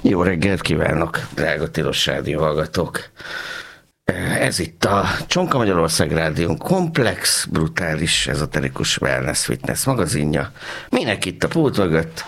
Jó reggelt kívánok, drága Tilos Rádió hallgatók! Ez itt a Csonka Magyarország Rádión komplex, brutális, ezoterikus wellness fitness magazinja. Minek itt a pult mögött?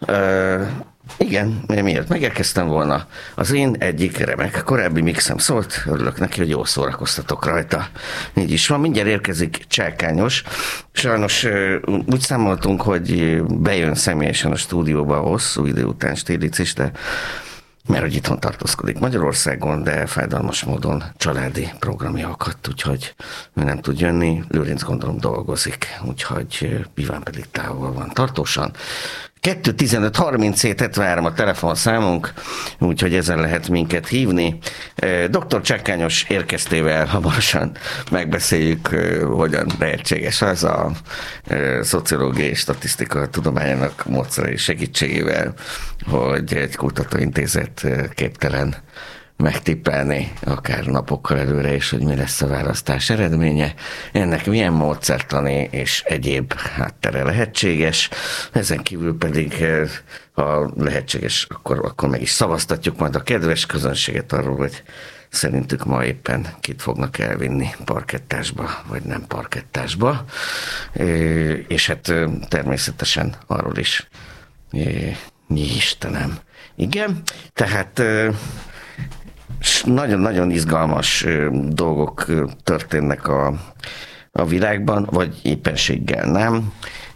Igen, miért megérkeztem volna. Az én egyik remek korábbi mixem szólt, örülök neki, hogy jól szórakoztatok rajta. Így is van, mindjárt érkezik Csákányos. Sajnos úgy számoltunk, hogy bejön személyesen a stúdióba hosszú idő után Stilic, de mert hogy itthon tartózkodik Magyarországon, de fájdalmas módon családi programja akadt, úgyhogy ő nem tud jönni. Lőrinc gondolom dolgozik, úgyhogy Iván pedig távol van tartósan. 215-37-73 a telefonszámunk, úgyhogy ezen lehet minket hívni. Dr. Csákányos érkeztével hamarosan megbeszéljük, hogyan lehetséges az a szociológiai és statisztika tudományának módszerei segítségével, hogy egy kutatóintézet képtelen megtippelni akár napokkal előre is, hogy mi lesz a választás eredménye. Ennek milyen módszertani és egyéb háttere lehetséges. Ezen kívül pedig, ha lehetséges, akkor meg is szavaztatjuk majd a kedves közönséget arról, hogy szerintük ma éppen kit fognak elvinni parkettásba, vagy nem parkettásba. És hát természetesen arról is, mi Istenem. Igen, tehát nagyon-nagyon izgalmas dolgok történnek a világban, vagy éppenséggel nem.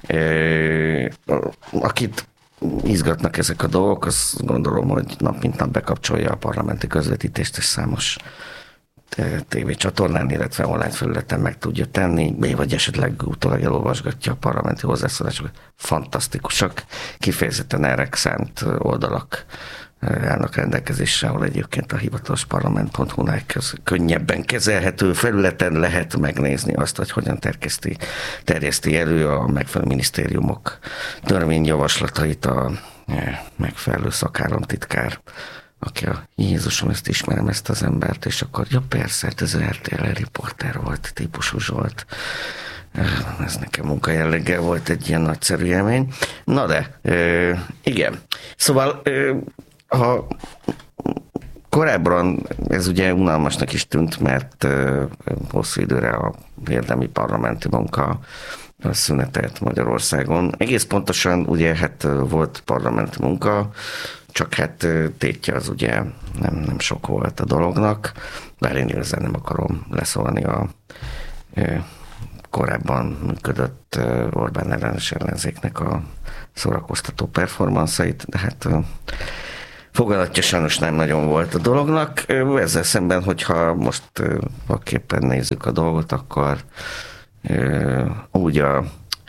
Akit izgatnak ezek a dolgok, azt gondolom, hogy nap mint nap bekapcsolja a parlamenti közvetítést, és számos tévécsatornán, illetve online felületen meg tudja tenni, vagy esetleg utólag elolvasgatja a parlamenti hozzászólásokat. Fantasztikusak, kifejezetten erre szánt oldalak állnak rendelkezésre, ahol egyébként a hivatalos parlament.hu-nál könnyebben kezelhető felületen lehet megnézni azt, hogy hogyan terjeszti elő a megfelelő minisztériumok törvényjavaslatait a megfelelő szakállamtitkár, aki a Jézusom, ezt ismerem ezt az embert, és akkor, ja persze, ez az RTL riporter volt, típusú Zsolt. Ez nekem munkajelleggel volt egy ilyen nagyszerű élmény. Na de, igen. Szóval ha korábban ez ugye unalmasnak is tűnt, mert hosszú időre a érdemi parlamenti munka szünetelt Magyarországon. Egész pontosan ugye hát volt parlamenti munka, csak hát tétje az ugye nem sok volt a dolognak, bár én igazán nem akarom leszólni a korábban működött Orbán ellenes ellenzéknek a szórakoztató performanszait, de hát fogadatja sajnos nem nagyon volt a dolognak. Ezzel szemben, hogyha most vakképpen nézzük a dolgot, akkor úgy a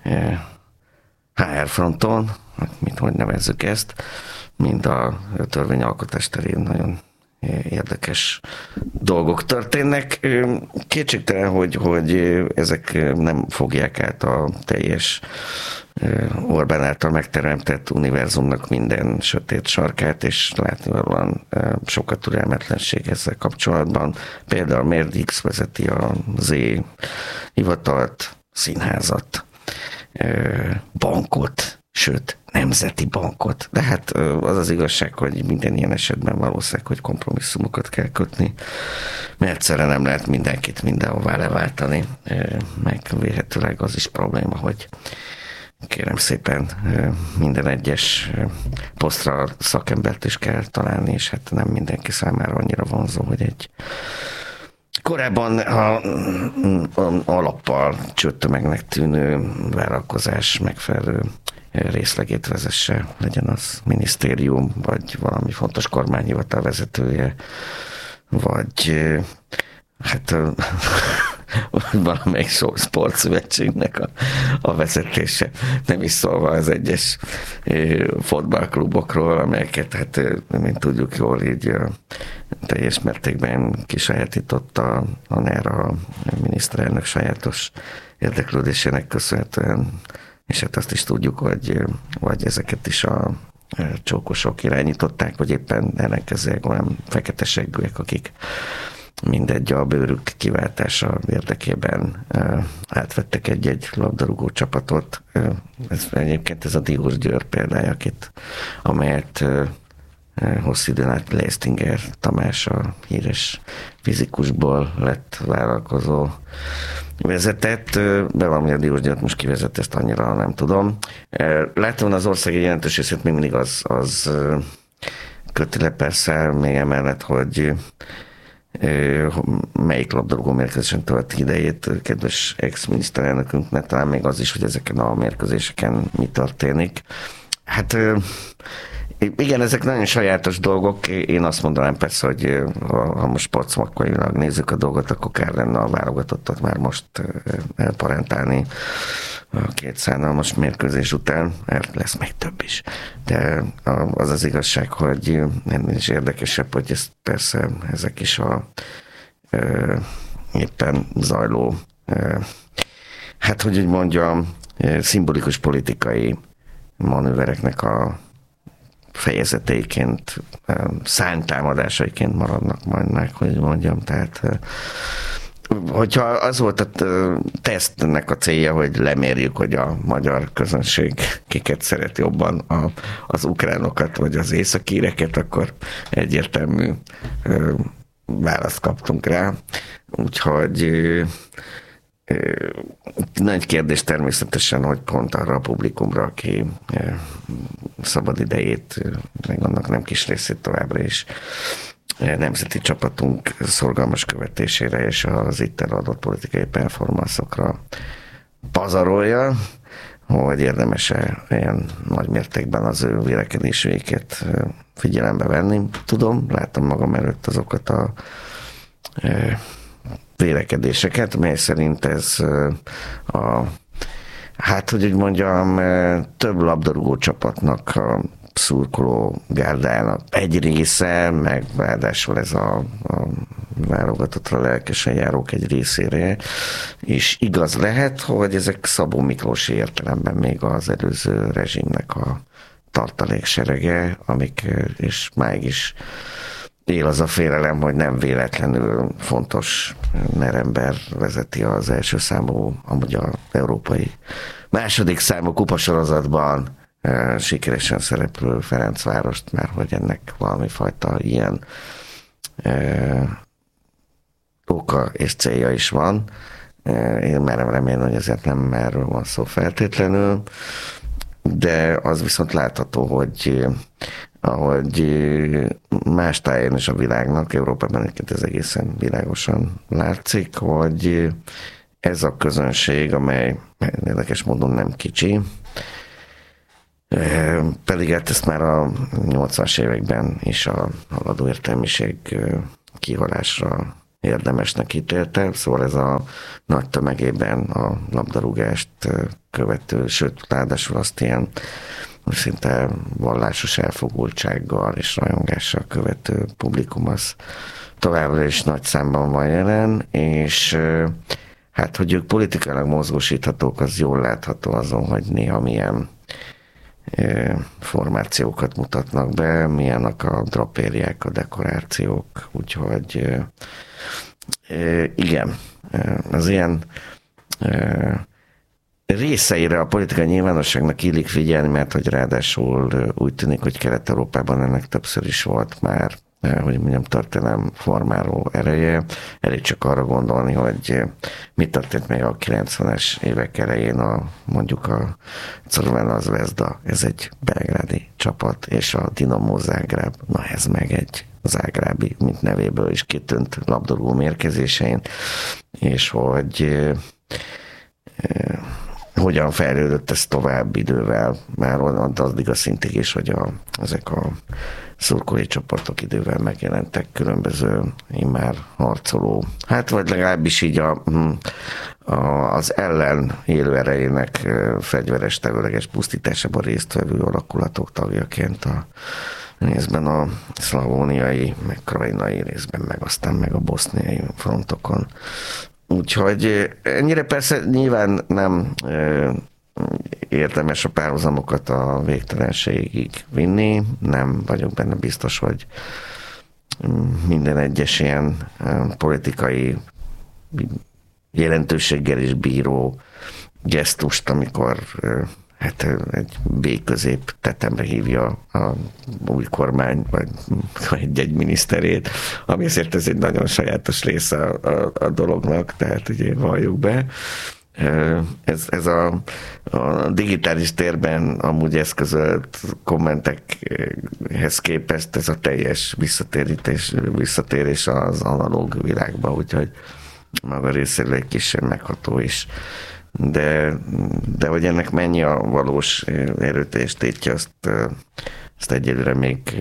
HR fronton, hogy nevezzük ezt, mind a törvényalkotás terén nagyon érdekes dolgok történnek. Kétségtelen, hogy ezek nem fogják át a teljes Orbán által megteremtett univerzumnak minden sötét sarkát, és látnivalóan sokat türelmetlenség ezzel kapcsolatban. Például miért X vezeti a Z hivatalt, színházat, bankot, sőt, nemzeti bankot. De hát az az igazság, hogy minden ilyen esetben valószínűleg, hogy kompromisszumokat kell kötni, mert egyszerre nem lehet mindenkit mindenhová leváltani, meg vélhetőleg az is probléma, hogy kérem szépen minden egyes posztra szakembert is kell találni, és hát nem mindenki számára annyira vonzó, hogy egy korábban alappal csőttömegnek tűnő vállalkozás megfelelő részlegét vezesse, legyen az minisztérium, vagy valami fontos kormányhivatal vezetője, vagy hát valamelyik sportszövetségnek a vezetése. Nem is szólva az egyes fotballklubokról, amelyeket, hát mint tudjuk jól, így teljes mértékben kisajátította a NER, a miniszterelnök sajátos érdeklődésének köszönhetően, és hát azt is tudjuk, hogy vagy ezeket is a csókosok irányították, vagy éppen ellenkezőleg olyan feketeseggőek, akik mindegy a bőrük kiváltása érdekében átvettek egy-egy labdarúgó csapatot. Egyébként ez a Diós Győr példája, amelyet hosszú időn át Leistinger Tamás, a híres fizikusból lett vállalkozó vezetett, Bevallom, a Diósgyőrt most kivezet, ezt annyira nem tudom. Látom, az ország jelentős részét még mindig az köti le persze, még emellett, hogy melyik labdarúgó mérkőzésen tölt idejét kedves ex-miniszterelnökünknek, talán még az is, hogy ezeken a mérkőzéseken mi történik. Hát igen, ezek nagyon sajátos dolgok. Én azt mondanám persze, hogy ha most sportszmakkailag nézzük a dolgot, akkor kell lenne a válogatottat már most elparentálni a két szánalmas mérkőzés után, mert lesz még több is. De az az igazság, hogy ennél is érdekesebb, hogy ez persze ezek is a éppen zajló, hát hogy úgy mondjam, szimbolikus politikai manővereknek a fejezeteiként, szárnytámadásaiként maradnak majd meg, hogy mondjam. Tehát, hogyha az volt a tesztnek a célja, hogy lemérjük, hogy a magyar közönség kiket szeret jobban, az ukránokat vagy az északíreket, akkor egyértelmű választ kaptunk rá. Úgyhogy nagy kérdés természetesen, hogy pont arra a publikumra, aki szabad idejét, meg annak nem kis részét továbbra is nemzeti csapatunk szorgalmas követésére és az itt eladott politikai performanszokra pazarolja, hogy érdemes-e ilyen nagy mértékben az ő vélekedéseiket figyelembe venni. Tudom, láttam magam előtt azokat a vélekedéseket, mely szerint ez hát, hogy úgy mondjam, több labdarúgó csapatnak a szurkoló gárdának egy része, meg ráadásul ez a válogatottra lelkesen járók egy részére is igaz lehet, hogy ezek Szabó Miklós értelemben még az előző rezsimnek a tartalékserege, amik és máig is él az a félelem, hogy nem véletlenül fontos nerember vezeti az első számú, amúgy az európai második számú kupasorozatban sikeresen szereplő Ferencvárost, mert hogy ennek valami fajta ilyen oka és célja is van. Én merem remélni, hogy ezért nem erről van szó feltétlenül, de az viszont látható, hogy ahogy más táján is a világnak, Európában egyébként ez egészen világosan látszik, hogy ez a közönség, amely érdekes módon nem kicsi, pedig hát ezt már a 80-as években is a haladó értelmiség kihalásra érdemesnek ítélte, szóval ez a nagy tömegében a labdarúgást követő, sőt, ráadásul azt ilyen szinte vallásos elfogultsággal és rajongással követő publikum az továbbra is nagy számban van jelen, és hát, hogy ők politikailag mozgósíthatók, az jól látható azon, hogy néha milyen formációkat mutatnak be, milyenek a drapériák, a dekorációk, úgyhogy igen, az ilyen részeire a politikai nyilvánosságnak illik figyelni, mert hogy ráadásul úgy tűnik, hogy Kelet-Európában ennek többször is volt már, hogy mondjam, történelemformáló ereje. Elég csak arra gondolni, hogy mi történt még a 90-es évek elején mondjuk a Crvena Zvezda, ez egy belgrádi csapat, és a Dinamo Zágráb, na ez meg egy zágrábi, mint nevéből is kitűnt labdarúgó mérkőzésein, és hogy hogyan fejlődött ez tovább idővel, már addig a szintig is, hogy ezek a szurkolói csoportok idővel megjelentek különböző immár harcoló, hát vagy legalábbis így az ellen élő erejének fegyveres területes pusztításában résztvevő alakulatok tagjaként a részben a szlavóniai, meg krajinai részben, meg aztán meg a boszniai frontokon. Úgyhogy ennyire persze nyilván nem érdemes a párhuzamokat a végtelenségig vinni, nem vagyok benne biztos, hogy minden egyes ilyen politikai jelentőséggel is bíró gesztust, amikor hát egy B-közép tetemre hívja a új kormány, vagy egy miniszterét, ami azért ez egy nagyon sajátos része a dolognak, tehát ugye valljuk be. Ez a digitális térben amúgy eszközölt kommentekhez képest ez a teljes visszatérés az analóg világba, úgyhogy maga részéről egy kis megható is. De hogy ennek mennyi a valós erőteljes tétje, azt egyelőre még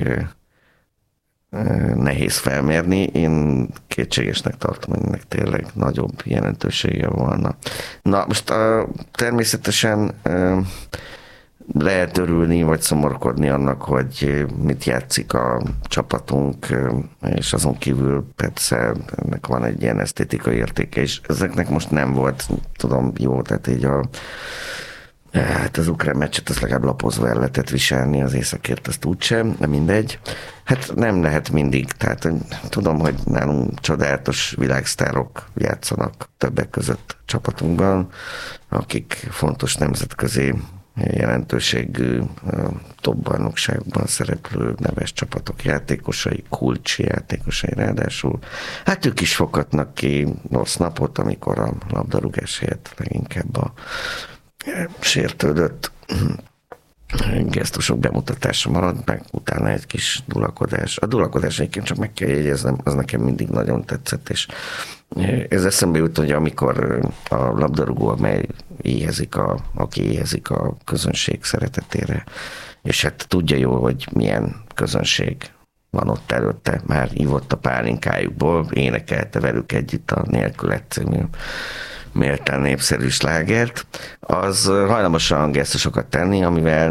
nehéz felmérni. Én kétségesnek tartom, hogy ennek tényleg nagyobb jelentősége volna. Na, most természetesen lehet örülni, vagy szomorkodni annak, hogy mit játszik a csapatunk, és azon kívül persze ennek van egy ilyen esztétikai értéke, és ezeknek most nem volt, tudom, jó, tehát így hát az ukrán meccset az legalább lapozva el lehetett viselni, az északért azt úgysem, de mindegy. Hát nem lehet mindig, tehát tudom, hogy nálunk csodálatos világsztárok játszanak többek között csapatunkban, akik fontos nemzetközi jelentőségű top-bajnokságban szereplő neves csapatok játékosai, kulcsi játékosai ráadásul. Hát ők is foghatnak ki rossz napot, amikor a labdarúgás helyett leginkább a sértődött gesztusok bemutatása marad, meg utána egy kis dulakodás. A dulakodás egyébként csak meg kell jegyeznem, az nekem mindig nagyon tetszett, és ez eszembe jut, hogy amikor a labdarúgó, aki éhezik a közönség szeretetére, és hát tudja jól, hogy milyen közönség van ott előtte, már ivott a pálinkájukból, énekelte velük együtt a Nélkület című méltán népszerű slágert, az hajlamosan gesztusokat tenni, amivel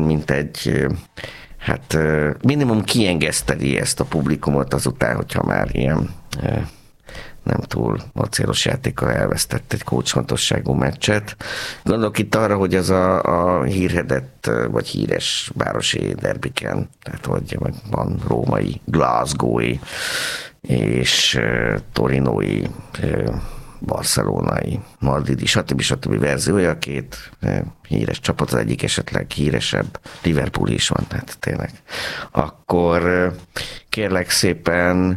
minimum kiengeszteli ezt a publikumot azután, hogyha már ilyen nem túl acélos játékkal elvesztett egy kulcsfontosságú meccset. Gondolok itt arra, hogy az a hírhedett, vagy híres városi derbiken, tehát hogy van római, glasgowi és torinói, barcelonai, madridi, stb. Verziója, két híres csapat, az egyik esetleg híresebb, Liverpool is van, hát tényleg. Akkor kérlek szépen,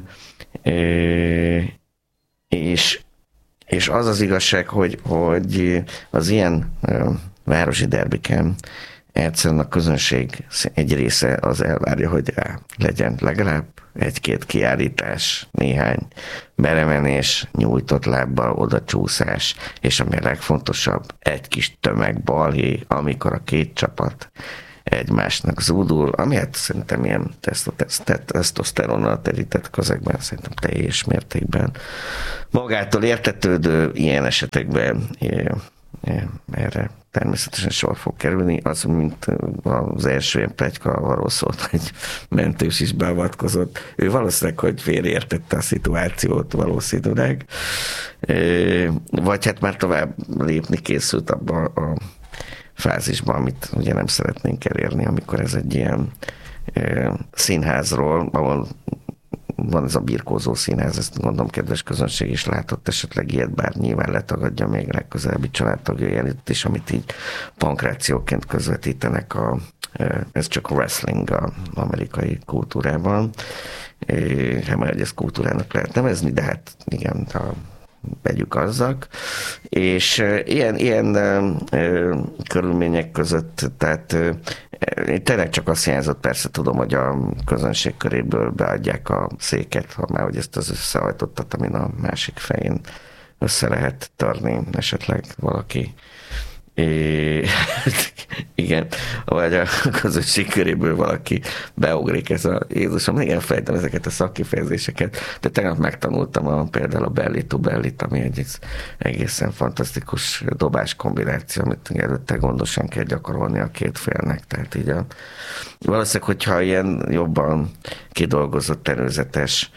és az az igazság, hogy az ilyen városi derbiken egyszerűen a közönség egy része az elvárja, hogy legyen legalább egy-két kiállítás, néhány belemenés, nyújtott lábbal odacsúszás, és ami a legfontosabb, egy kis tömegbalhé, amikor a két csapat egymásnak zúdul, ami hát szerintem ilyen tesztoszteronnal terített közegben, szerintem teljes mértékben magától értetődő ilyen esetekben erre természetesen sor fog kerülni, az, mint az első ilyen pletyka arról szólt, hogy mentős is beavatkozott. Ő valószínűleg, hogy félreértette a szituációt valószínűleg, vagy hát már tovább lépni készült abba a fázisba, amit ugye nem szeretnénk elérni, amikor ez egy ilyen színházról, ahol van ez a birkózó színház, ezt gondolom kedves közönség is látott esetleg ilyet, bár nyilván letagadja még legközelebbi családtagjai előtt is, amit így pankrációként közvetítenek, ez csak a wrestling az amerikai kultúrában. Hát már, hogy ezt kultúrának lehet nevezni, de hát igen, vegyük azzak. És ilyen körülmények között, tehát tényleg csak azt hiányzott, persze tudom, hogy a közönség köréből beadják a széket, ha már hogy ezt az összehajtottat, amin a másik fején össze lehet tarni esetleg valaki. Igen, vagy a közösség köréből valaki beugrik, ez a Jézusom, igen, fejtem ezeket a szakkifejezéseket, de tegnap megtanultam például a belly to bellyt, ami egy egészen fantasztikus dobás kombináció, amit előtte gondosan kell gyakorolni a két félnek, tehát így valószínűleg, hogyha ilyen jobban kidolgozott, előzetes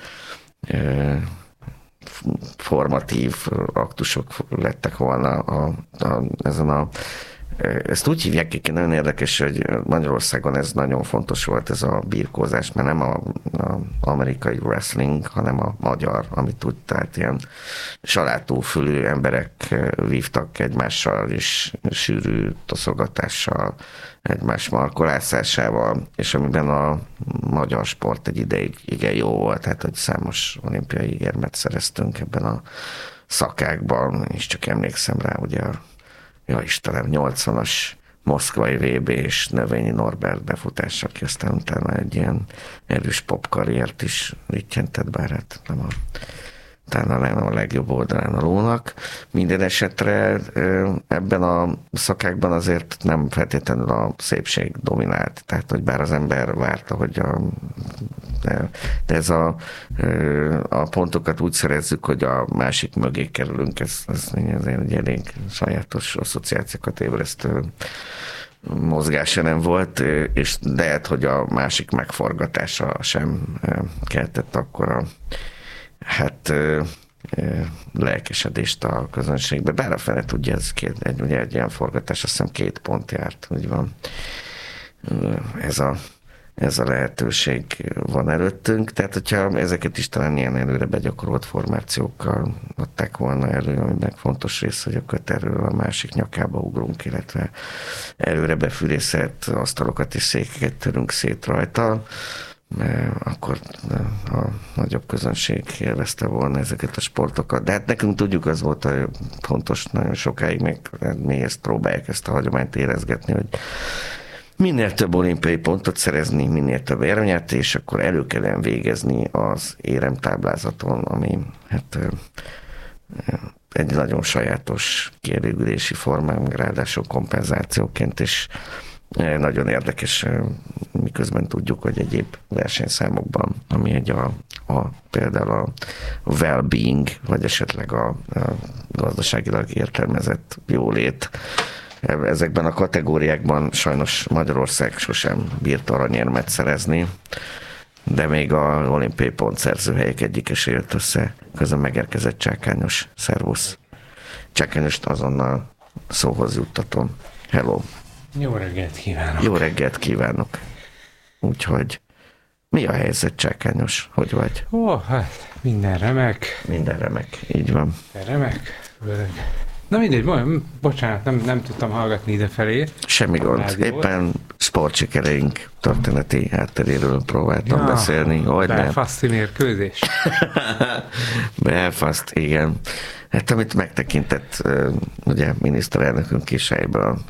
formatív aktusok lettek volna ezen a ezt úgy hívják, hogy nagyon érdekes, hogy Magyarországon ez nagyon fontos volt, ez a birkózás, mert nem a amerikai wrestling, hanem a magyar, amit úgy, tehát ilyen salátúfülű emberek vívtak egymással, és sűrű toszogatással, egymás markolászásával, és amiben a magyar sport egy ideig igen jó volt, tehát hogy számos olimpiai érmet szereztünk ebben a szakákban, és csak emlékszem rá, ugye Istenem, 80-as moszkvai VB és Növényi Norbert befutás, aki aztán utána egy ilyen erős popkarriert is rittyentett, bár hát nem a legjobb oldalán a lónak. Minden esetre ebben a szakákban azért nem feltétlenül a szépség dominált. Tehát, hogy bár az ember várta, hogy de ez a pontokat úgy szerezzük, hogy a másik mögé kerülünk, ez egy elég sajátos asszociációkat ébresztő mozgása nem volt, és lehet, hogy a másik megforgatása sem keltett akkora lelkesedést a közönségbe. Bár a fene tudja, egy ilyen forgatás, azt hiszem 2 pont járt, úgy van. Ez a lehetőség van előttünk, tehát hogyha ezeket is talán ilyen előre begyakorolt formációkkal adták volna elő, aminek fontos rész, hogy a köterről a másik nyakába ugrunk, illetve előre befűrészelt asztalokat és székeket törünk szét rajta, akkor a nagyobb közönség élvezte volna ezeket a sportokat. De hát nekünk tudjuk, az volt a fontos nagyon sokáig, még ezt próbálják, ezt a hagyományt érezgetni, hogy minél több olimpiai pontot szerezni, minél több érmet, és akkor elő kellene végezni az éremtáblázaton, ami egy nagyon sajátos kielégülési formám, ráadásul kompenzációként, is nagyon érdekes, miközben tudjuk, hogy egyéb versenyszámokban, ami például a well-being, vagy esetleg a gazdaságilag értelmezett jólét, ezekben a kategóriákban sajnos Magyarország sosem bírt aranyérmet szerezni, de még az olimpiai pontszerző helyek egyike se jött össze. Közben megérkezett Csákányos. Szervusz! Csákányost azonnal szóhoz juttatom. Hello! Jó reggelt kívánok! Jó reggelt kívánok! Úgyhogy mi a helyzet, Csákányos? Hogy vagy? Hát minden remek. Minden remek, így van. Remek. Na mindegy, bocsánat, nem tudtam hallgatni idefelé. Semmi gond. Éppen sportsikereink történeti hátteréről próbáltam beszélni. Belfasti mérkőzés. Belfast, igen. Hát amit megtekintett ugye miniszterelnökünk is helyből,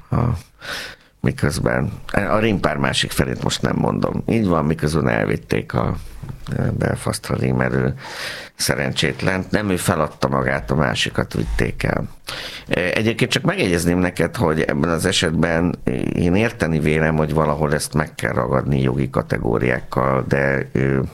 miközben a ringpár másik felét most nem mondom. Így van, miközben elvitték a Belfastra rímelő szerencsétlent. Nem ő feladta magát, a másikat vitték el. Egyébként csak megjegyezném neked, hogy ebben az esetben én érteni vélem, hogy valahol ezt meg kell ragadni jogi kategóriákkal, de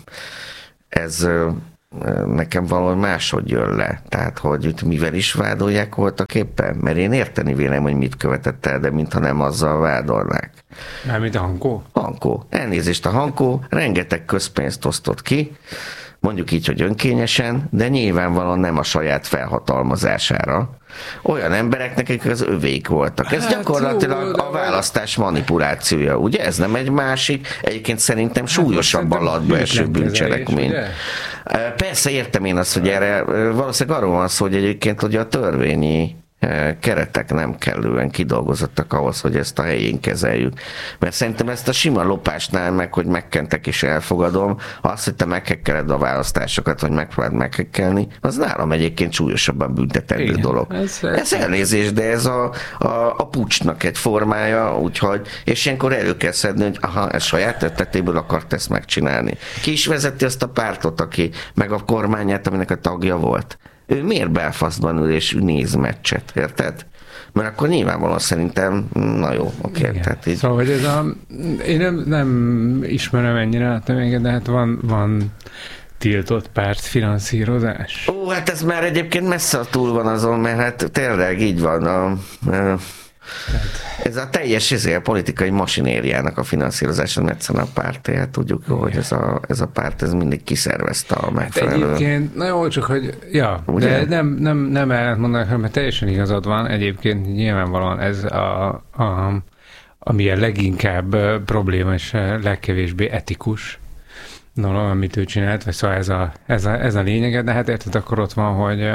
ez nekem valahol máshogy jön le. Tehát, hogy mivel is vádolják voltak éppen? Mert én érteni vélem, hogy mit követett el, de mintha nem azzal vádolnák. Mármint a Hankó? Hankó. Elnézést, a Hankó rengeteg közpénzt osztott ki, mondjuk így, hogy önkényesen, de nyilvánvalóan nem a saját felhatalmazására. Olyan embereknek, akik az övék voltak. Ez gyakorlatilag a választás manipulációja, ugye? Ez nem egy másik, egyébként szerintem súlyosabban latba eső bűncselekmény. Persze értem én azt, hogy erre valószínűleg arról van szó, hogy egyébként hogy a törvényi keretek nem kellően kidolgozottak ahhoz, hogy ezt a helyén kezeljük. Mert szerintem ezt a sima lopásnál meg, hogy megkentek és elfogadom, azt, hogy te meghekkeled a választásokat, vagy megpróbáld meghekkelni, az nálam egyébként súlyosabban büntetendő dolog. Ez elnézés, de ez a pucsnak egy formája, úgyhogy, és ilyenkor elő kell szedni, hogy ez saját ötletéből akart ezt megcsinálni. Ki is vezeti azt a pártot, aki meg a kormányát, aminek a tagja volt? Ő miért Belfastban ül és néz meccset, érted? Mert akkor nyilvánvalóan szerintem, na jó, oké. Tehát így. Szóval, hogy én nem ismerem ennyire a tömeget, de hát van tiltott pártfinanszírozás. Ó, hát ez már egyébként messze túl van azon, mert hát tényleg így van. Ez a teljes a politikai masinériának a finanszírozása, Metszene a párt, tehát tudjuk jó, hogy ez a párt ez mindig kiszervezte a megfelelő. Egyébként, na jó, csak hogy, de nem ellentmondanak, hanem teljesen igazad van. Egyébként nyilvánvalóan ez ami a leginkább probléma és legkevésbé etikus dolog, amit ő csinált, vagy szóval ez a lényege, de hát érted, akkor ott van, hogy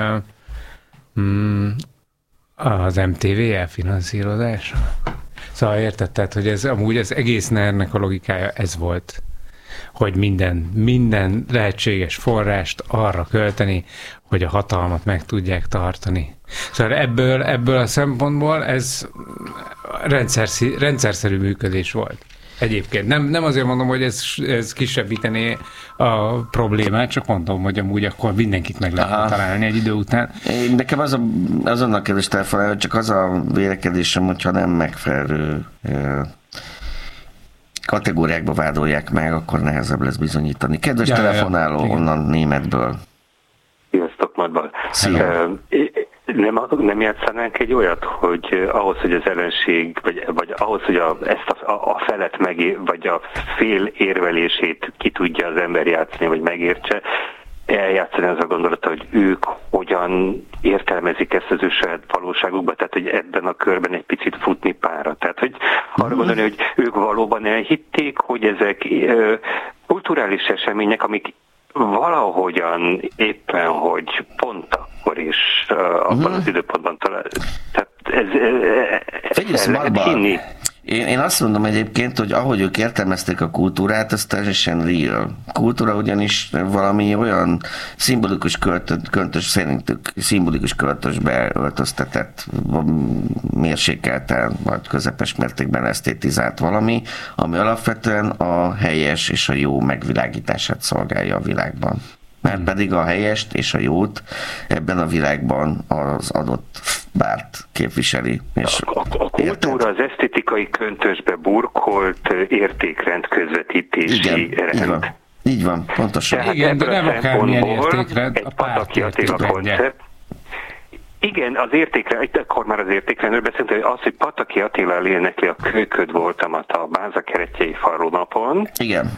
az MTV elfinanszírozása. Szóval érted, tehát, hogy ez amúgy az egész NER-nek a logikája ez volt, hogy minden lehetséges forrást arra költeni, hogy a hatalmat meg tudják tartani. Szóval ebből a szempontból ez rendszerszerű működés volt. Egyébként. Nem azért mondom, hogy ez kisebbítené a problémát, csak mondom, hogy amúgy akkor mindenkit meg lehet találni egy idő után. Nekem azonnal kérdés telefonálni, csak az a vélekedésem, hogyha nem megfelelő kategóriákba vádolják meg, akkor nehezebb lesz bizonyítani. Kedves telefonáló onnan Németből. Sziasztok, Madbal. Nem játszanánk egy olyat, hogy ahhoz, hogy az ellenség, vagy ahhoz, hogy ezt a felet vagy a fél érvelését ki tudja az ember játszani, vagy megértse, eljátszani az a gondolata, hogy ők hogyan értelmezik ezt az ő saját valóságukba, tehát hogy ebben a körben egy picit futni pára. Tehát, hogy arra gondolni, hogy ők valóban elhitték, hogy ezek kulturális események, amik valahogyan éppen, hogy pont akkor is abban az időpontban talál. Tehát ez lehet hinni. Én azt mondom egyébként, hogy ahogy ők értelmezték a kultúrát, az teljesen real. Kultúra ugyanis valami olyan szimbolikus költös, szerintük szimbolikus költösbe öltöztetett, mérsékelten vagy közepes mértékben esztétizált valami, ami alapvetően a helyes és a jó megvilágítását szolgálja a világban. Mert pedig a helyest és a jót ebben a világban az adott párt képviseli. És a kultúra az esztétikai köntösbe burkolt értékrend közvetítési rend. Így van, pontosan. Tehát igen, de nem akármilyen értékrend, a párt értékrendje. Igen, az értékrend, akkor már az értékrendről beszéltem, hogy az, hogy Pataki Attila énekli a Kölyköd voltamat a Báza keretjei falunapon. Igen.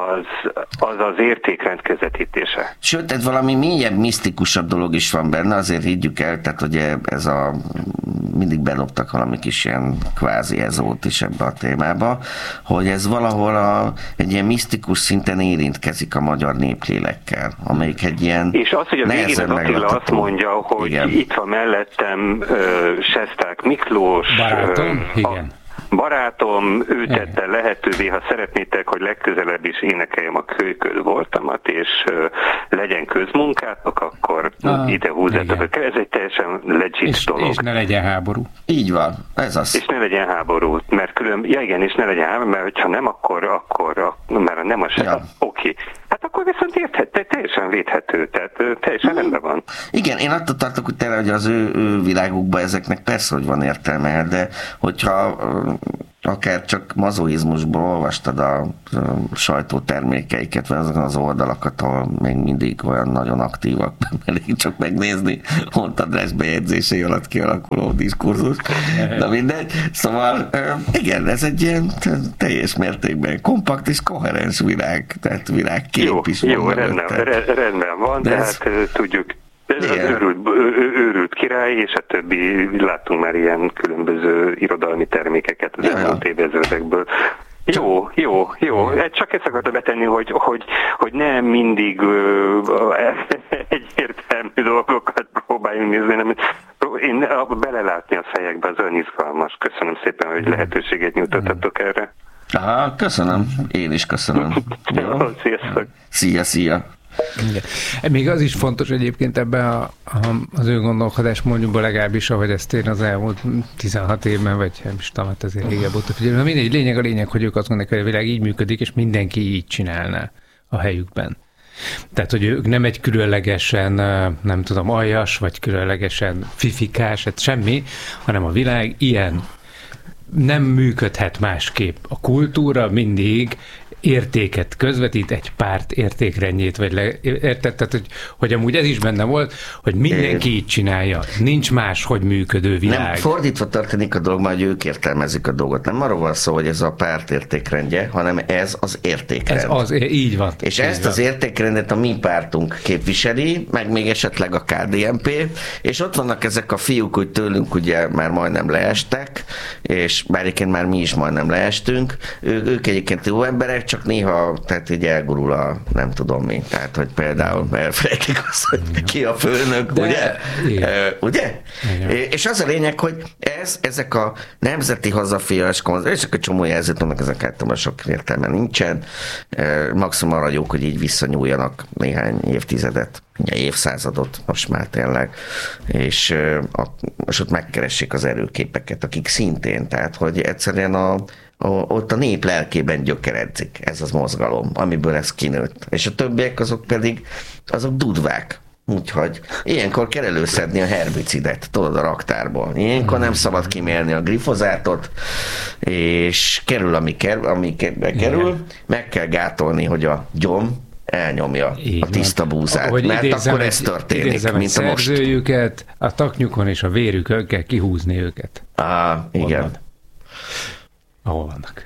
Az értékrend közvetítése. Sőt, tehát valami mélyebb, misztikusabb dolog is van benne, azért higgyük el, tehát ugye mindig bedobtak valami kis ilyen kvázi ezót is ebbe a témába, hogy ez valahol egy ilyen misztikus szinten érintkezik a magyar néplélekkel, amelyik egy ilyen és az, hogy a végén az Attila azt mondja, hogy igen, itt van mellettem Sesták Miklós, barátom, igen. Barátom, ő tette lehetővé, ha szeretnétek, hogy legközelebb is énekeljem a Kölyköd voltamat, és legyen közmunkátok, akkor ide húzzátok. Ez egy teljesen legit dolog. És ne legyen háború. Így van, ez az. És ne legyen háború, mert és ne legyen háború, mert ha nem, akkor mert nem a se, oké. Hát akkor viszont teljesen védhető, tehát teljesen rendben van. Igen, én attól tartok, hogy tényleg, hogy az ő világukban ezeknek persze, hogy van értelme, de hogyha akár csak mazoizmusból olvastad a sajtótermékeiket, vagy azokon az oldalakat, ahol még mindig olyan nagyon aktívak, elég csak megnézni, hontadrajz bejegyzései alatt kialakuló diskurzus. De mindegy. Szóval igen, ez egy ilyen teljes mértékben kompakt és koherens világ, tehát világkép is van. Jó, rendben van, de hát tudjuk. Ez az őrült király, és a többi, láttunk már ilyen különböző irodalmi termékeket az elmúlt évezredekből. Jó. Csak ezt akartam betenni, hogy nem mindig egyértelmű dolgokat próbáljunk nézni, nem, én belelátni a fejekbe az olyan izgalmas. Köszönöm szépen, hogy lehetőséget nyújtottatok erre. Aha, köszönöm. Én is köszönöm. Jó, sziasztok. Szia. Igen. Még az is fontos egyébként ebben az ő gondolkodásmódjukban legalábbis, ahogy ezt én az elmúlt 16 évben, vagy nem is tudom, hát azért régebb óta figyelem. Mindegy, lényeg, hogy ők azt gondolják, hogy a világ így működik, és mindenki így csinálná a helyükben. Tehát, hogy ők nem egy különlegesen, nem tudom, aljas, vagy különlegesen fifikás, hát semmi, hanem a világ ilyen nem működhet másképp. A kultúra mindig értéket közvetít, egy párt értékrendjét, vagy érted? Tehát, hogy amúgy ez is benne volt, hogy mindenki így csinálja. Nincs máshogy működő világ. Nem, fordítva történik a dolog, hogy ők értelmezik a dolgot. Nem arról van szó, hogy ez a párt értékrendje, hanem ez az értékrend. Így van. És így ezt van. az értékrendet a mi pártunk képviseli, meg még esetleg a KDNP, és ott vannak ezek a fiúk, hogy tőlünk ugye már majdnem leestek, és bár egyébként már mi is majdnem leestünk, ők egyébként jó emberek, csak néha, tehát így elgurul a nem tudom mi, tehát, hogy például elfelejtik azt, hogy ki a főnök, ugye? Ugye? És az a lényeg, hogy ezek a nemzeti hazafias ezek a csomó jelzőtonnak, ezek általában sok értelme nincsen, maximum arra jók, hogy így visszanyúljanak néhány évtizedet, évszázadot most már tényleg, és ott megkeressék az erőképeket, akik szintén, tehát, hogy egyszerűen ott a nép lelkében gyökeredzik ez az mozgalom, amiből ez kinőtt. És a többiek azok pedig, azok dudvák. Úgyhogy ilyenkor kell előszedni a herbicidet, tudod, a raktárból. Ilyenkor nem szabad kimélni a glifozátot, és kerül, ami kerül, meg kell gátolni, hogy a gyom elnyomja a tiszta búzát, mert akkor ez történik, mint a most. Szerzőjüket, a taknyukon és a vérükön kell kihúzni őket. Igen. Ahol vannak.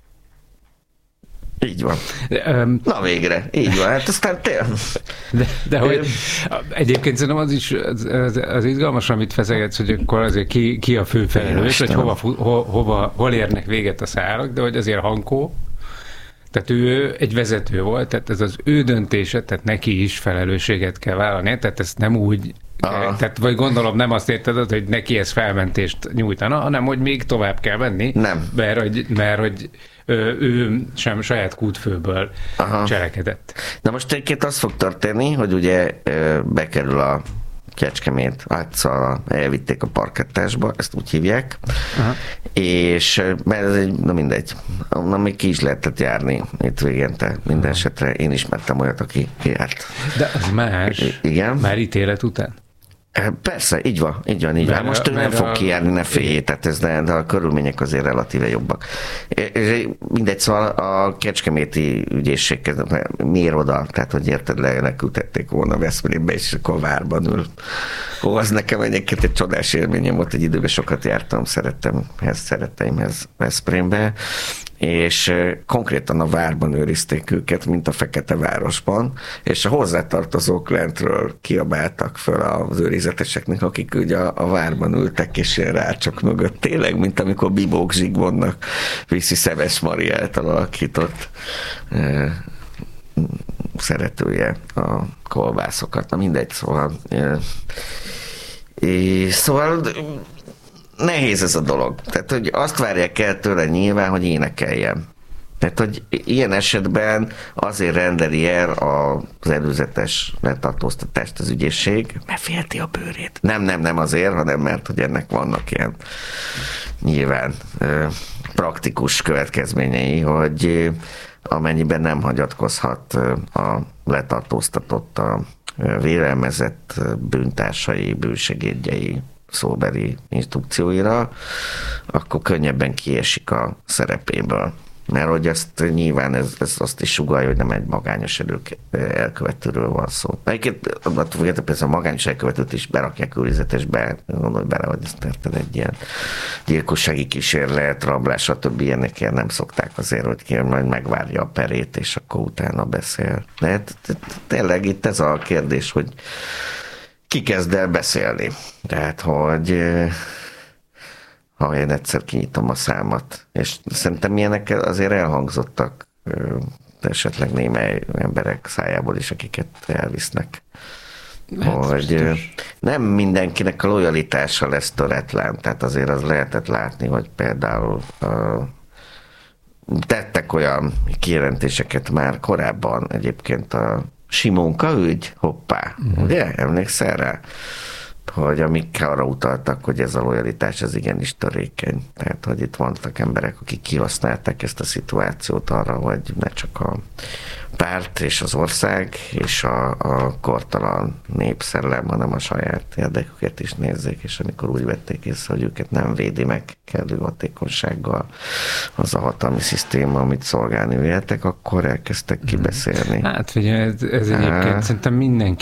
Így van. Na végre, így van. Hát aztán de hogy egyébként szerintem az is az izgalmas, amit feszegetsz, hogy akkor azért ki a főfelelős, hogy hol érnek véget a szálak, de hogy azért Hankó, tehát ő egy vezető volt, tehát ez az ő döntése, tehát neki is felelősséget kell vállalni, tehát ezt nem úgy, tehát vagy gondolom nem azt érted, hogy neki ez felmentést nyújtana, hanem hogy még tovább kell menni, nem. Mert hogy ő sem saját kútfőből cselekedett. Na most egyébként az fog történni, hogy ugye bekerül a Kecskemét átszal, elvitték a parkettásba, ezt úgy hívják, és mert ez na mindegy, még ki is lehetett járni itt végente, minden esetre én ismertem olyat, aki járt. De az más, igen? Már ítélet után? Persze, így van. Most ő nem fog kijárni, ne féljé, tehát de a körülmények azért relatíve jobbak. Mindegy, szóval a kecskeméti ügyészség, miért oda? Tehát, hogy érted, leküldtették volna Veszprémbe, és akkor várban ül. Az nekem egyébként egy csodás élményem volt, egy időben sokat jártam szeretteimhez Veszprémbe, és konkrétan a várban őrizték őket, mint a Fekete Városban, és a hozzátartozók lentről kiabáltak föl az őrizeteseknek, akik ugye a várban ültek, és ilyen rácsok mögött. Tényleg, mint amikor Bibók Zsigmondnak viszi Szeves Mari által alakított szeretője a kolbászokat. Na mindegy, szóval nehéz ez a dolog. Tehát, hogy azt várják el tőle nyilván, hogy énekeljen. Tehát, hogy ilyen esetben azért rendeli el az előzetes letartóztatást az ügyészség, mert félti a bőrét. Nem azért, hanem mert, hogy ennek vannak ilyen nyilván praktikus következményei, hogy amennyiben nem hagyatkozhat a letartóztatott a vélelmezett bűntársai, bűnsegédjei szóbeli instrukcióira, akkor könnyebben kiesik a szerepéből. Mert hogy ezt nyilván ez azt is sugallja, hogy nem egy magányos elkövetőről van szó. Egyébként a magányos elkövetőt is berakják őrizetesbe, gondolj bele, hogy ezt érted, egy ilyen gyilkossági kísérlet, rablás, stb. Ilyenek nem szokták azért, hogy majd megvárja a perét, és akkor utána beszél. De tényleg itt ez a kérdés, hogy ki kezd el beszélni. Tehát, hogy ha én egyszer kinyitom a számat. És szerintem ilyenek azért elhangzottak esetleg némely emberek szájából is, akiket elvisznek. Hogy nem mindenkinek a lojalitása lesz töretlen. Tehát azért az lehetett látni, hogy például tettek olyan kijelentéseket már korábban egyébként a Simonka ügy, hoppá, ugye? Emlékszel rá? hogy amik arra utaltak, hogy ez a lojalitás az igenis törékeny. Tehát, hogy itt vannak emberek, akik kihasználták ezt a szituációt arra, hogy ne csak a párt és az ország és a kortalan népszellem, hanem a saját érdeküket is nézzék, és amikor úgy vették észre, hogy őket nem védi meg kellő hatékonysággal az a hatalmi szisztéma, amit szolgálni véltek, akkor elkezdtek kibeszélni. Hát figyelj, ez egyébként szerintem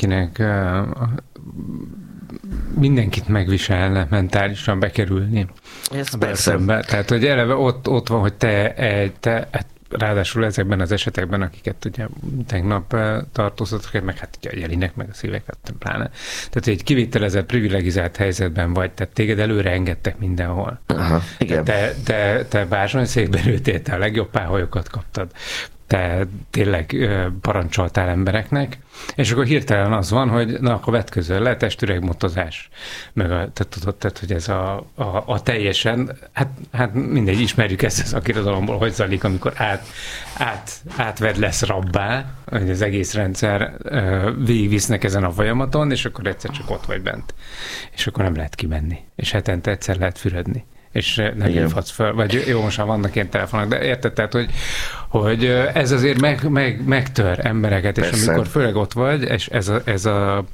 mindenkit megviselne mentálisan bekerülni. Ez persze. Tehát, hogy eleve ott van, hogy te ráadásul ezekben az esetekben, akiket ugye tegnap tartóztattak, meg hát ugye Jelinek, meg a szíveket pláne. Tehát egy kivitelezett, privilegizált helyzetben vagy, tehát téged előre engedtek mindenhol. Aha, igen. Te bársonyszékben ültél, te a legjobb páholyokat kaptad. Te tényleg parancsoltál embereknek, és akkor hirtelen az van, hogy na, akkor vetközöl le, testüregmotozás. Te tudod, tehát, hogy ez a teljesen, hát mindegy, ismerjük ezt az szakirodalomból, hogy zajlik, amikor átved lesz rabbá, hogy az egész rendszer végigvisznek ezen a folyamaton, és akkor egyszer csak ott vagy bent. És akkor nem lehet kimenni. És hetente egyszer lehet fürödni. És nem hívhatsz föl, vagy jó, most vannak ilyen telefonok, de érted, tehát, hogy ez azért megtör embereket, és persze. Amikor főleg ott vagy, és ez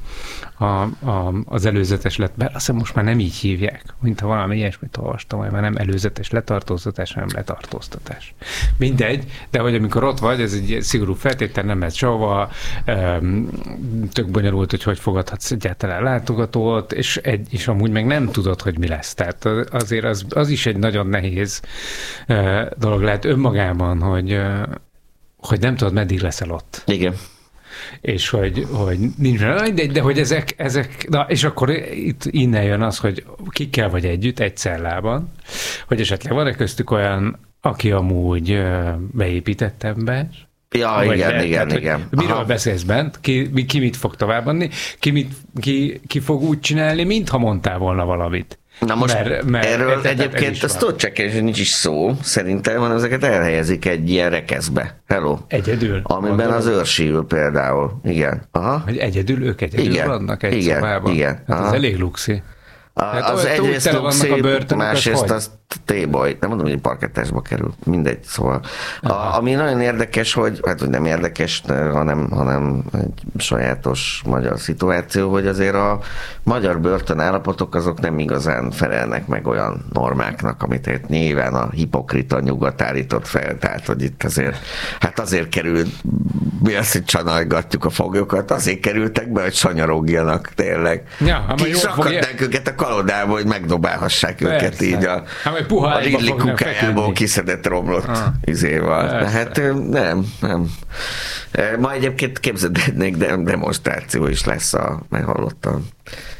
az előzetes azt hiszem most már nem így hívják, mint ha valami ilyesmit olvastam, hogy már nem előzetes letartóztatás, hanem letartóztatás. Mindegy, de hogy amikor ott vagy, ez egy szigorú feltétel, nem mehetsz sehova, tök bonyolult, hogy fogadhatsz egyáltalán látogatót, és amúgy meg nem tudod, hogy mi lesz. Tehát azért az is egy nagyon nehéz dolog lehet önmagában, hogy nem tudod, meddig leszel ott. Igen. És hogy nincs, de hogy ezek és akkor itt innen jön az, hogy kikkel vagy együtt egy cellában, hogy esetleg van-e köztük olyan, aki amúgy beépített ember? Ja, igen. Miről beszélsz bent? Ki mit fog továbbadni? Ki fog úgy csinálni, mintha mondtál volna valamit? Na most mert erről egyébként ezt tudod csak, és nincs is szó, szerintem, hanem ezeket elhelyezik egy ilyen rekeszbe. Hello. Egyedül? Amiben az őrsi ül például. Igen. Aha. Hogy ők egyedül vannak egy szobában? Igen. Hát ez elég luxi. Az egyrészt luxi, másrészt az T-boy, nem mondom, hogy parkettásba kerül, mindegy, szóval. Ami nagyon érdekes, hogy nem érdekes, hanem egy sajátos magyar szituáció, hogy azért a magyar börtönállapotok azok nem igazán felelnek meg olyan normáknak, amit itt nyilván a hipokrita nyugat állított fel, tehát hogy itt azért került, mi azt, hogy csanajgatjuk a foglyokat, azért kerültek be, hogy sanyarogjanak, tényleg. Ja, kisakadnánk őket a kalodába, hogy megdobálhassák őket így a Rilli kukájából kiszedett romlott izéval. De hát nem. Ma egyébként képzeld, egy demonstráció is lesz, meghallottam.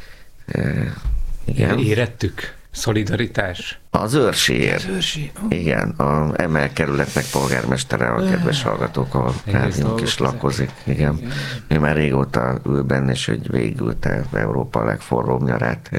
Igen. Érettük? Szolidaritás? Az őrsiért. Igen, a emelkerületnek polgármestere, a kedves hallgatók, ahol rádiónk is lakozik. Igen. Ő már régóta ül benne, és hogy végülte Európa legforróbb nyarát.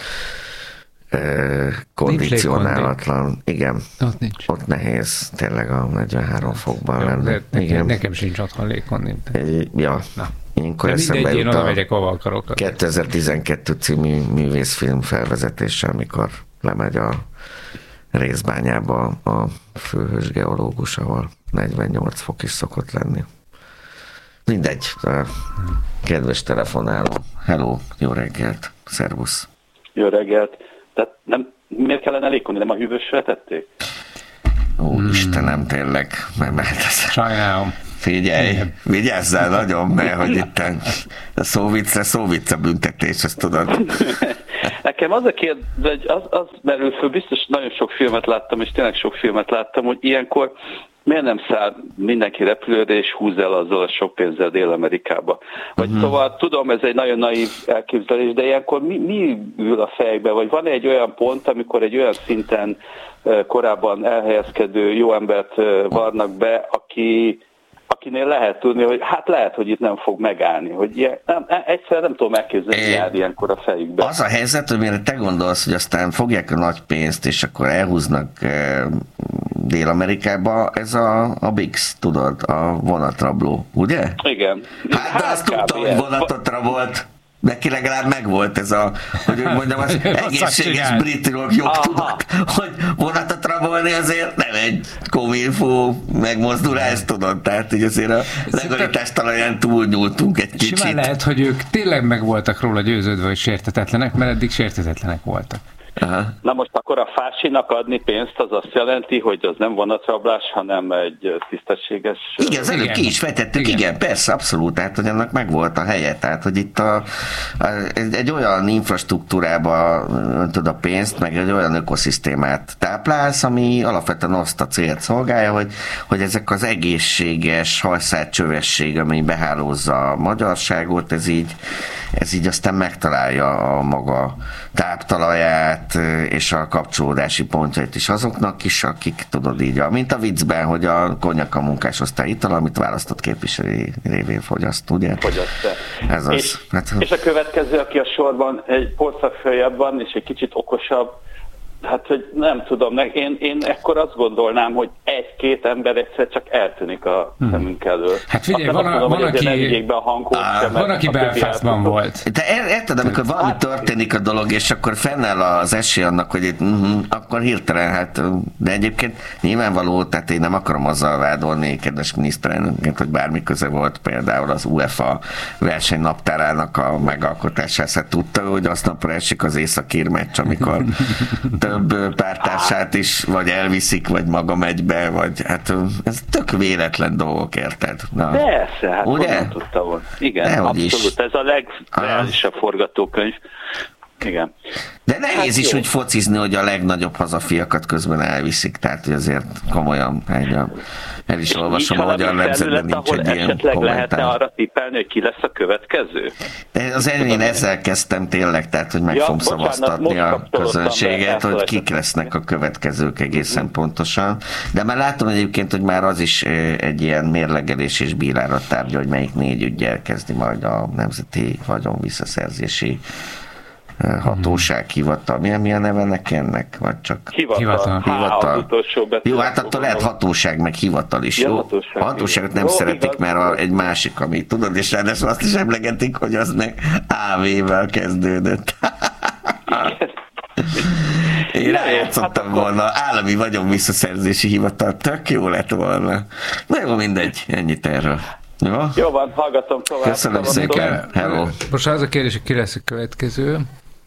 Kondicionálatlan. Igen. Ott nehéz tényleg a 43 fokban lenni. Nekem sincs otthon légkondit. Ja. Ilyenkor eszembe jut oda megyek, ahol akarok. 2012 című művészfilm felvezetése, amikor lemegy a Részbányába a főhős geológus, ahol 48 fok is szokott lenni. Mindegy. Kedves telefonáló. Hello, jó reggelt. Szervusz. Jó reggelt. Tehát miért kellene légkondit? Nem a hűvösre tették? Istenem, tényleg. Sajnálom. Figyelj, vigyázzál nagyon, mert hogy itt a szóvicc a büntetés, ezt tudod. Nekem az a kérdés, hogy az merül föl, biztos nagyon sok filmet láttam, és tényleg sok filmet láttam, hogy ilyenkor miért nem száll mindenki repülőre, és húz el azzal a sok pénzzel Dél-Amerikába. Vagy szóval tudom, ez egy nagyon naív elképzelés, de ilyenkor mi ül a fejbe? Vagy van egy olyan pont, amikor egy olyan szinten korábban elhelyezkedő jó embert varnak be, akinél lehet tudni, hogy hát lehet, hogy itt nem fog megállni. Hogy egyszerűen nem tudom elképzelni, jár ilyenkor a fejükbe. Az a helyzet, hogy mire te gondolsz, hogy aztán fogják a nagy pénzt, és akkor elhúznak Dél-Amerikába, ez a BIX, tudod, a vonatrabló, ugye? Igen. Hát azt tudtam, hogy vonatotra volt. neki legalább megvolt ez a, hogy úgy mondjam, az egészséges brit jogtudat, hogy vonatot rabolni azért nem egy komilfó megmozdulás, tudod, tehát így azért a legalitás talaján túlnyúltunk egy kicsit. Simán lehet, hogy ők tényleg meg voltak róla győződve, hogy sértetetlenek, mert eddig sértetetlenek voltak. Aha. Na most akkor a Fásinak adni pénzt, az azt jelenti, hogy az nem vonatrablás, hanem egy tisztességes... Igen, az előbb ki is fejtettük, igen, persze, abszolút, tehát hogy annak megvolt a helye, tehát hogy itt egy olyan infrastruktúrába öntod a pénzt, meg egy olyan ökoszisztémát táplálsz, ami alapvetően azt a célt szolgálja, hogy ezek az egészséges hajszálcsövesség, ami behálózza a magyarságot, ez így aztán megtalálja a maga táptalaját, és a kapcsolódási pontjait is azoknak is, akik tudod így, mint a viccben, hogy a konyak a munkásosztály ital, amit választott képviselő révén fogyaszt, ugye? Fogyaszt. Ez az. És a következő, aki a sorban egy porszak följebb van, és egy kicsit okosabb, hát, hogy nem tudom, én ekkor azt gondolnám, hogy egy-két ember egyszer csak eltűnik a szemünk elől. Hát figyelj, van, aki Belfastban volt. De érted, amikor valami történik a dolog, és akkor fennáll az esély annak, hogy itt, akkor hirtelen, hát, de egyébként nyilvánvaló, tehát én nem akarom azzal vádolni, kedves miniszterelnökként, hogy bármi köze volt például az UEFA versenynaptárának a megalkotásához. Hát tudta, hogy aznapra esik az északír meccs, amikor több pártársát is vagy elviszik, vagy maga megy be, vagy hát ez tök véletlen dolgok, érted? Na. Persze, hát ugye? Tudta volna. Igen, dehogy abszolút. Is. Ez a legreálisabb forgatókönyv. Igen. De nehéz is úgy focizni, hogy a legnagyobb hazafiakat közben elviszik, tehát hogy azért komolyan el is olvasom, hogy a nemzetben nincs egy ilyen esetleg kommentár. lehetne arra tippelni, hogy ki lesz a következő? Az én ezzel kezdtem tényleg, tehát hogy meg fogom szavaztatni a közönséget, hogy kik lesznek a következők egészen pontosan. De már látom egyébként, hogy már az is egy ilyen mérlegelés és bírálat tárgya, hogy melyik 4 üggyel kezdi majd a Nemzeti Vagyon Visszaszerzési Hatóság, hivatal. Mi a neve ennek? Vagy csak hivatal. Jó, hát attól lehet hatóság, meg hivatal is. Ja, jó? A hatóságot nem szeretik, igaz, mert egy másik, ami tudod, és ráadásul azt is emlegetik, hogy az meg AV-vel kezdődött. Én rájátszottam volna, állami vagyon visszaszerzési hivatal, tök jó lett volna. Na jó, mindegy, ennyit erről. Jó van, hallgatom tovább. Köszönöm szépen, hello. Most az a kérdés, hogy ki lesz a következő.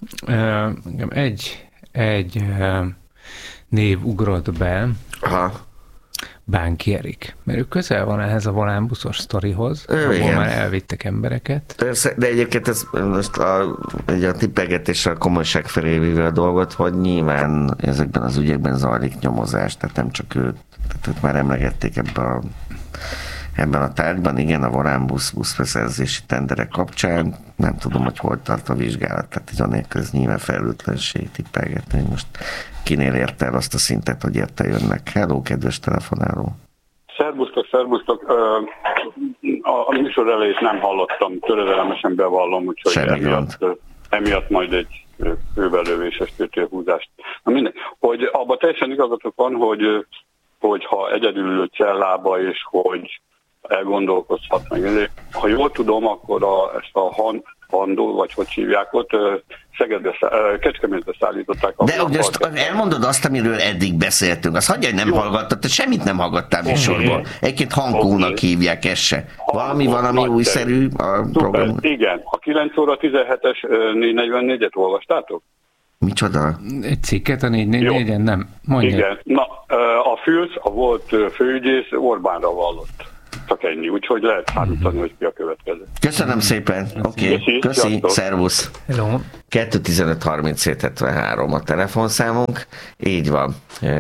Egy név ugrott be. Aha. Bánki Erik. Mert ő közel van ehhez a volánbuszos sztorihoz, ahol már elvittek embereket. Persze, de egyébként ez most a tippelgetéssel a komolyság felé véve a dolgot, hogy nyilván ezekben az ügyekben zajlik nyomozás, tehát nem csak őt, tehát már emlegették ebben a tárgyban, igen, a volánbusz buszbeszerzési tenderek kapcsán, nem tudom, hogy hol tart a vizsgálat, tehát így annélkül ez nyilván felelőtlenség tippelgetni, hogy most kinél ért el azt a szintet, hogy érte jönnek. Hello, kedves telefonáló! Szerbusztok! A műsor elejét nem hallottam, töredelemesen bevallom, úgyhogy emiatt majd egy főbelövéses tőtőhúzást. Na mindegy, hogy abban teljesen igazatok van, hogy ha egyedül cellába, és hogy elgondolkozhat meg. Ha jól tudom, akkor ezt a Handó, vagy hogy hívják ott, Kecskemétre szállították. De most elmondod azt, amiről eddig beszéltünk. Azt hagyja, hogy nem hallgattad, te semmit nem hallgattál műsorból. Egyébként Hankónak hívják, ez se. Valami újszerű a program. Igen, a 9 óra 17-es 444-et olvastátok? Micsoda? Egy cikket a 444-en? Nem. Mondja. Igen. Na, a Fülsz, a volt főügyész Orbánra vallott. Csak ennyi, úgyhogy lehet számítani, hogy ki a következő. Köszönöm szépen. Oké, köszi, szervusz. Hello. 215-37-73 a telefonszámunk. Így van.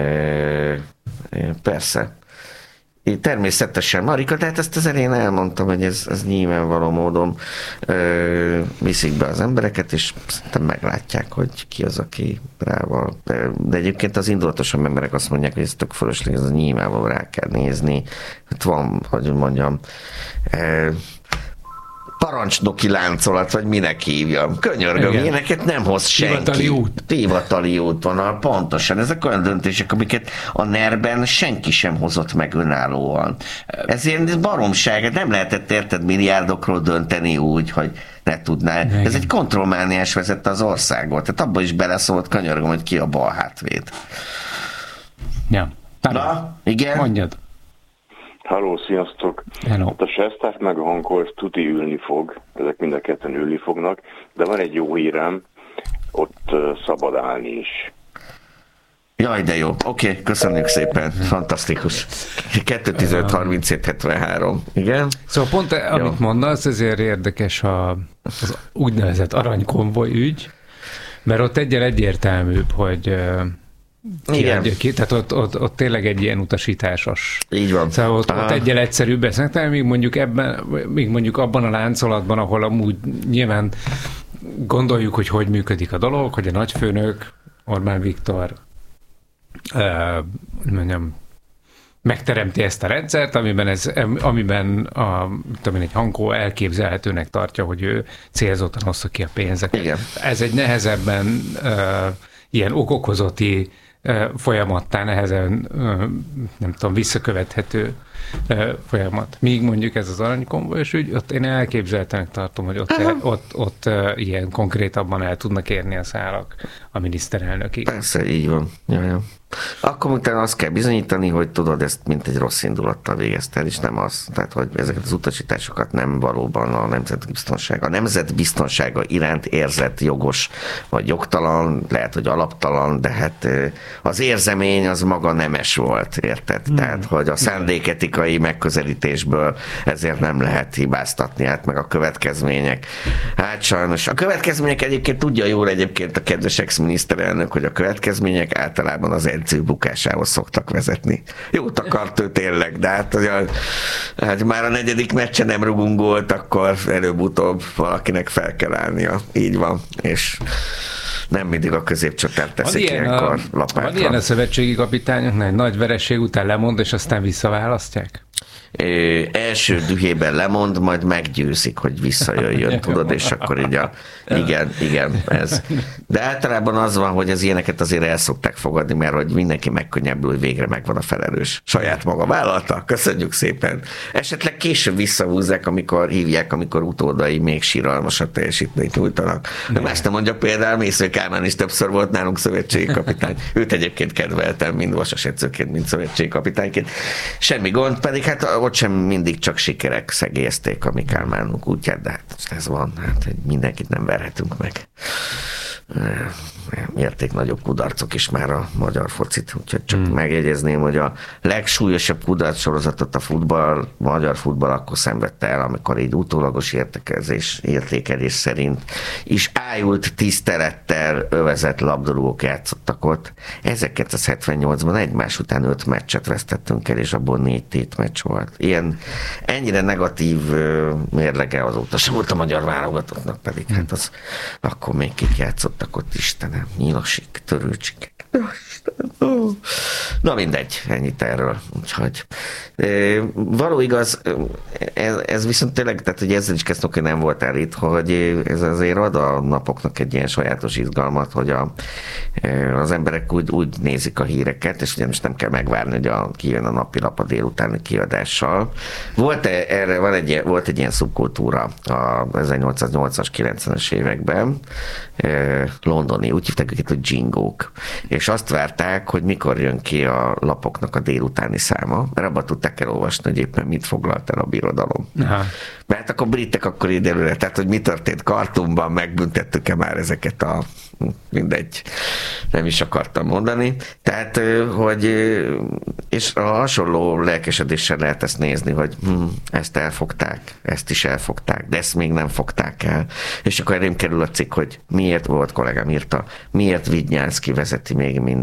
Persze. Természetesen, Marika, de hát ezt az elején elmondtam, hogy ez nyilvánvaló módon viszik be az embereket, és szerintem meglátják, hogy ki az, aki rával. De egyébként az indulatosan emberek azt mondják, hogy ez tök fölösleges, ez nyilvánvaló rá kell nézni. Hát van, hogy mondjam, parancsnoki láncolat, vagy minek hívjam. Könyörgöm, ilyeneket nem hoz senki. Hivatali útvonal, pontosan. Ezek olyan döntések, amiket a NER-ben senki sem hozott meg önállóan. Ezért baromság, nem lehetett érted milliárdokról dönteni úgy, hogy ne tudná. Igen. Ez egy kontrollmániás vezette az országot. Tehát abban is beleszólt, könyörgöm, hogy ki a bal hátvéd. Ja. Na, igen? Mondjad. Halló, sziasztok! Hello. Hát a Sestát meg a Hankolt tuti ülni fog, ezek mind a ketten ülni fognak, de van egy jó hírem, ott szabad állni is. Jaj, de jó. Oké, köszönjük szépen. Fantasztikus. 2-15-37-73. Igen? Szóval pont amit mondasz, ezért érdekes az úgynevezett aranykonvoj ügy, mert ott egyértelműbb, hogy igen. Tehát ott tényleg egy ilyen utasításos. Így van. Szóval ott egyel egyszerűbb ezt, míg mondjuk abban a láncolatban, ahol amúgy nyilván gondoljuk, hogy működik a dolog, hogy a nagyfőnök, Orbán Viktor megteremti ezt a rendszert, amiben egy Hankó elképzelhetőnek tartja, hogy ő célzottan hozza ki a pénzeket. Igen. Ez egy nehezebben ilyen okokozati folyamattá nehezen, nem tudom, visszakövethető folyamat. Míg mondjuk ez az aranykonvojos ügy, ott én elképzelhetőnek tartom, hogy ott ilyen konkrétabban el tudnak érni a szálak a miniszterelnökig. Persze, így van. Ja. Akkor utána azt kell bizonyítani, hogy tudod, ezt mint egy rossz indulattal végezted, és nem az. Tehát, hogy ezeket az utasításokat nem valóban a nemzetbiztonsága iránt érzett jogos vagy jogtalan, lehet, hogy alaptalan, de hát az érzemény az maga nemes volt, érted? Tehát, hogy a szándéketikai megközelítésből ezért nem lehet hibáztatni, hát meg a következmények. Hát sajnos. A következmények egyébként tudja jól egyébként a kedves ex-miniszterelnök, hogy a következmények általában az edző bukásához szoktak vezetni. Jót akart ő tényleg, de hát már a 4. meccsen nem rugunk gólt, akkor előbb-utóbb valakinek fel kell állnia. Így van. És nem mindig a középcsatár teszik ilyenkor lapátra. Van ilyen a szövetségi kapitányoknak, egy nagy vereség után lemond, és aztán visszaválasztják? Első dühében lemond, majd meggyőzik, hogy visszajöjjön, tudod, és akkor így igen, ez. De általában az van, hogy az ilyeneket azért el szokták fogadni, mert hogy mindenki megkönnyebbül, hogy végre megvan a felelős. Saját maga vállalta, köszönjük szépen. Esetleg később visszahúzzák, amikor utódai még síralmasabb teljesítményt nyújtanak. De más nem mondja, például Mésző Kálmán is többször volt nálunk szövetségi kapitány. Őt egyébként kedveltem, mind vasas edzőként, mind szövetségi kapitányként. Semmi gond, pedig hát ott sem mindig csak sikerek szegélyezték a mi Kálmánunk útját, de hát ez van, hát mindenkit nem verhetünk meg. Érték nagyobb kudarcok is már a magyar focit, úgyhogy csak megjegyezném, hogy a legsúlyosabb kudarc sorozatot a magyar futball akkor szenvedte el, amikor így utólagos értékelés szerint is ájult tisztelettel övezett labdarúgók játszottak ott. 1978-ban egymás után 5 meccset vesztettünk el, és abból 4 tétmeccs volt. Ennyire negatív mérlege azóta sem volt a magyar válogatottnak, pedig hát az akkor még kik játszottak ott, Istenem, Nyilasik, Törőcsik. Na mindegy, ennyit erről. Úgyhogy való igaz, ez viszont tényleg, tehát hogy ezzel is kezdtük, hogy nem voltál itt, hogy ez azért ad a napoknak egy ilyen sajátos izgalmat, hogy az emberek úgy nézik a híreket, és ugyanis nem kell megvárni, hogy kijön a napilap a délutáni kiadással. Volt egy ilyen szubkultúra a 1880-as, 90-es években, londoni, úgy hívták őket, hogy dzsingók. És azt várták, hogy mikor jön ki a lapoknak a délutáni száma, mert abban tudták elolvasni, hogy éppen mit foglalt el a birodalom. Aha. Mert akkor britek akkor ide előre, tehát hogy mi történt Kartumban, megbüntettük-e már ezeket mindegy, nem is akartam mondani. Tehát, hogy és a hasonló lelkesedéssel lehet ezt nézni, hogy ezt elfogták, ezt is elfogták, de ezt még nem fogták el. És akkor elém kerül a cikk, hogy miért volt, kollégám írta, miért Vidnyánszky vezeti még